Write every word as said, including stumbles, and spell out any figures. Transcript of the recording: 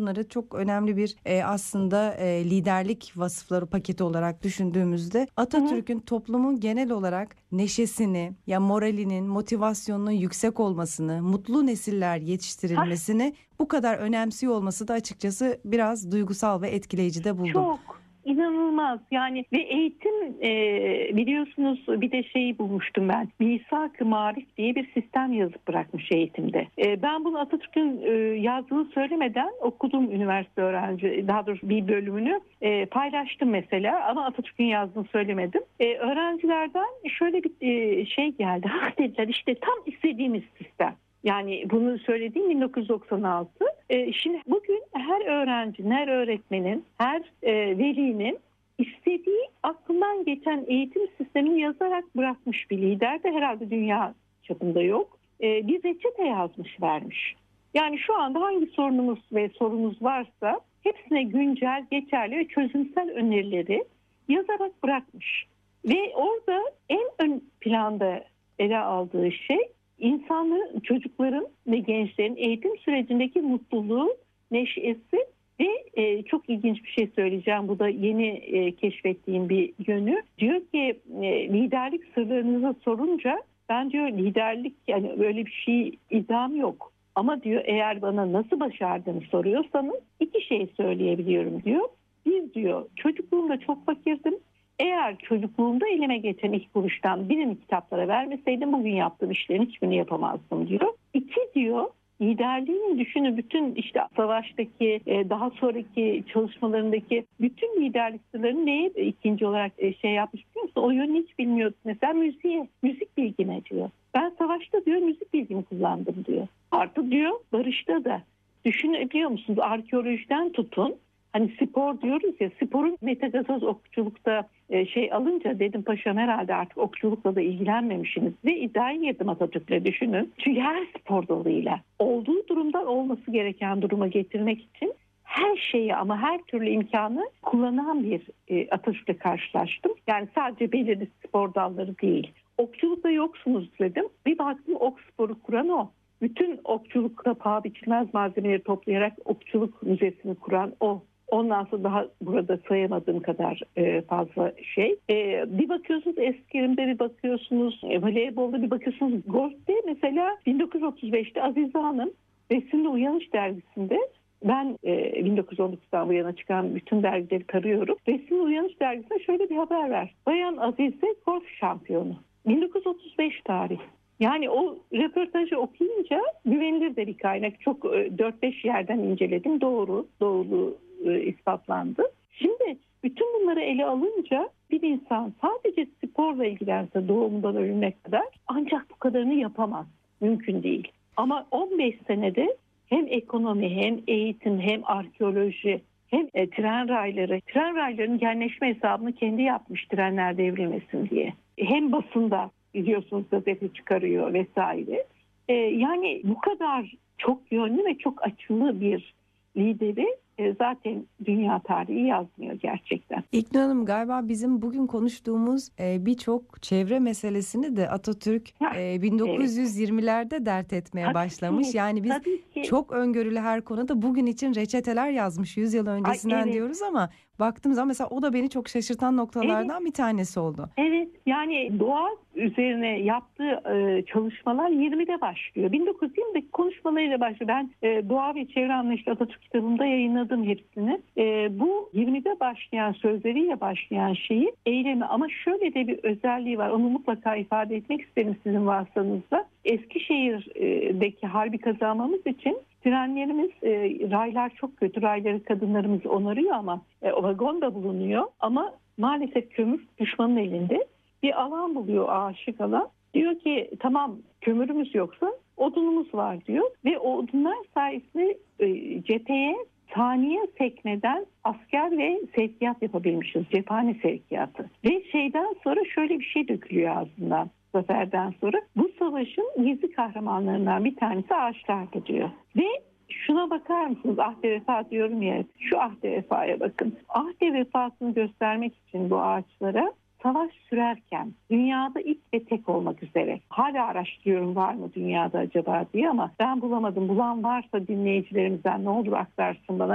bunları çok önemli bir e, aslında e, liderlik vasıfları paketi olarak düşündüğümüzde Atatürk'ün toplumun genel olarak neşesini, ya moralinin, motivasyonunun yüksek olmasını, mutlu nesiller yetiştirilmesini bu kadar önemsiyor olması da açıkçası biraz duygusal ve etkileyici de buldum. Çok inanılmaz yani ve eğitim e, biliyorsunuz bir de şeyi bulmuştum ben, Misak-ı Marif diye bir sistem yazıp bırakmış eğitimde. E, ben bunu Atatürk'ün e, yazdığını söylemeden okudum, üniversite öğrenci daha doğrusu bir bölümünü e, paylaştım mesela ama Atatürk'ün yazdığını söylemedim. E, öğrencilerden şöyle bir e, şey geldi, ha dediler işte tam istediğimiz sistem. Yani bunu söylediğim bin dokuz yüz doksan altı. Ee, şimdi bugün her öğrencinin, her öğretmenin, her e, velinin istediği aklından geçen eğitim sistemini yazarak bırakmış bir lider de herhalde dünya çapında yok. Ee, bir reçete yazmış, vermiş. Yani şu anda hangi sorunumuz ve sorumuz varsa hepsine güncel, geçerli ve çözümsel önerileri yazarak bırakmış. Ve orada en ön planda ele aldığı şey İnsanların, çocukların ve gençlerin eğitim sürecindeki mutluluğu, neşesi ve e, çok ilginç bir şey söyleyeceğim. Bu da yeni e, keşfettiğim bir yönü. Diyor ki e, liderlik sırlarınızı sorunca ben diyor liderlik yani böyle bir şey iddiam yok. Ama diyor eğer bana nasıl başardığını soruyorsanız iki şey söyleyebiliyorum diyor. Bir diyor çocukluğumda çok fakirdim. Eğer çocukluğumda elime geçen ilk kuruştan birini kitaplara vermeseydim bugün yaptığım işlerin hiçbirini yapamazdım diyor. İki diyor liderliğin düşünün bütün işte savaştaki daha sonraki çalışmalarındaki bütün liderlik sırlarını neye ikinci olarak şey yapmış biliyor musun? O yönünü hiç bilmiyordu. Mesela müziğe, müzik bilgime diyor. Ben savaşta diyor müzik bilgimi kullandım diyor. Artı diyor barışta da. Düşünebiliyor musunuz? Arkeolojiden tutun. Hani spor diyoruz ya, sporun metagazoz okçulukta e, şey alınca dedim paşam herhalde artık okçulukla da ilgilenmemişsiniz ve iddiaya girdim Atatürk'le düşünün. Çünkü her spor dalıyla olduğu durumdan olması gereken duruma getirmek için her şeyi ama her türlü imkanı kullanan bir e, Atatürk'le karşılaştım. Yani sadece belirli spor dalları değil. Okçulukta yoksunuz dedim. Bir baktım ok sporu kuran o. Bütün okçulukta paha biçilmez malzemeleri toplayarak okçuluk müzesini kuran o. Ondan sonra daha burada sayamadığım kadar e, fazla şey. E, bir bakıyorsunuz eskrimde, bir bakıyorsunuz e, voleybolda, bir bakıyorsunuz golfte. Mesela bin dokuz yüz otuz beşte Azize Hanım Resimli Uyanış dergisinde, ben e, bin dokuz yüz on dokuzdan bu yana çıkan bütün dergileri tarıyorum. Resimli Uyanış dergisinde şöyle bir haber var. Bayan Azize golf şampiyonu. bin dokuz yüz otuz beş tarih. Yani o röportajı okuyunca güvenilir de bir kaynak. Çok e, dört beş yerden inceledim. Doğru, doğru e, ispatlandı. Şimdi bütün bunları ele alınca bir insan sadece sporla ilgilense doğumdan ölüme kadar ancak bu kadarını yapamaz. Mümkün değil. Ama on beş senede hem ekonomi hem eğitim hem arkeoloji hem e, tren rayları, tren raylarının genleşme hesabını kendi yapmış trenler devrilmesin diye. Hem basında biliyorsunuz gazete çıkarıyor vesaire. Ee, yani bu kadar çok yönlü ve çok açılı bir lideri e, zaten dünya tarihi yazmıyor gerçekten. İlknur Hanım, galiba bizim bugün konuştuğumuz e, birçok çevre meselesini de Atatürk e, bin dokuz yüz yirmilerde evet. dert etmeye tabii başlamış. Ki, yani biz çok öngörülü her konuda bugün için reçeteler yazmış yüz yıl öncesinden. Ay, evet. diyoruz ama baktığım zaman mesela o da beni çok şaşırtan noktalardan evet. bir tanesi oldu. Evet, yani doğa üzerine yaptığı e, çalışmalar yirmide başlıyor. bin dokuz yüz yirmideki konuşmalarıyla başlıyor. Ben e, Doğa ve Çevre Anlayışı Atatürk kitabımda yayınladım hepsini. E, bu yirmide başlayan, sözleriyle başlayan şeyi eylemi, ama şöyle de bir özelliği var. Onu mutlaka ifade etmek isterim sizin vasıtanızda. Eskişehir'deki harbi kazanmamız için trenlerimiz, e, raylar çok kötü. Rayları kadınlarımız onarıyor ama e, o vagon da bulunuyor. Ama maalesef kömür düşmanın elinde. Bir alan buluyor, aşık alan. Diyor ki tamam kömürümüz yoksa odunumuz var diyor. Ve o odunlar sayesinde e, cepheye saniye sekmeden asker ve sevkiyat yapabilmişiz. Cephane sevkiyatı. Ve şeyden sonra şöyle bir şey dökülüyor ağzından. Zaferden sonra bu savaşın gizli kahramanlarından bir tanesi ağaçlardı diyor. Ve şuna bakar mısınız? Ahde vefa diyorum ya. Şu ahde vefaya bakın. Ahde vefasını göstermek için bu ağaçlara savaş sürerken dünyada ilk ve tek olmak üzere. Hala araştırıyorum var mı dünyada acaba diye ama ben bulamadım. Bulan varsa dinleyicilerimizden ne olur aktarsın bana.